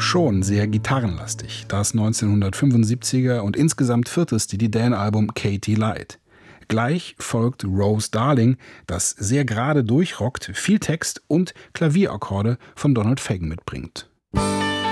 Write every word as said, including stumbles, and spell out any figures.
schon sehr gitarrenlastig, das neunzehnhundertfünfundsiebziger und insgesamt vierte Steely Dan-Album Katy Light. Gleich folgt Rose Darling, das sehr gerade durchrockt, viel Text und Klavierakkorde von Donald Fagen mitbringt.